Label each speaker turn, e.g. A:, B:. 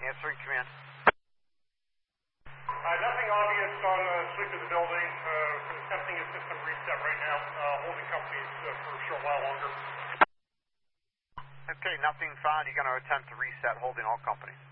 A: Answering command.
B: Nothing obvious on sweep of the building. Attempting a system reset right now. Holding companies for a short while longer.
A: Okay, nothing found. You're going to attempt to reset, holding all companies.